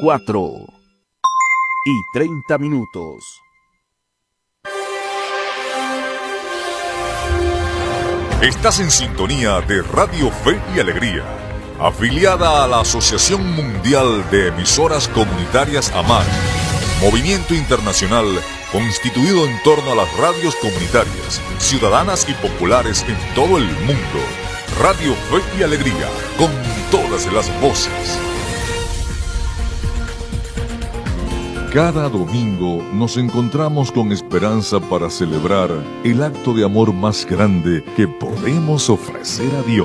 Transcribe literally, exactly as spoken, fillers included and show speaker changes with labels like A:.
A: cuatro y treinta minutos.
B: Estás en sintonía de Radio Fe y Alegría, afiliada a la Asociación Mundial de Emisoras Comunitarias AMAC, movimiento internacional constituido en torno a las radios comunitarias, ciudadanas y populares en todo el mundo. Radio Fe y Alegría, con todas las voces. Cada domingo nos encontramos con esperanza para celebrar el acto de amor más grande que podemos ofrecer a Dios.